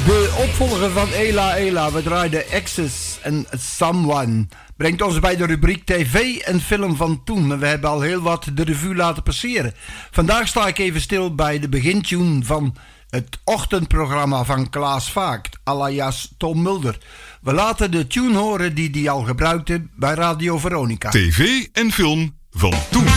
De opvolger van Ela Ela, we draaiden Access en Someone, brengt ons bij de rubriek TV en film van toen. We hebben al heel wat de revue laten passeren. Vandaag sta ik even stil bij de begintune van het ochtendprogramma van Klaas Vaakt, alias Tom Mulder. We laten de tune horen die hij al gebruikte bij Radio Veronica. TV en film van toen.